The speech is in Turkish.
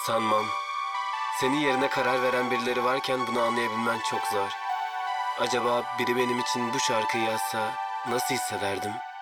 Sanmam. Senin yerine karar veren birileri varken bunu anlayabilmen çok zor. Acaba biri benim için bu şarkıyı yazsa nasıl hissederdim?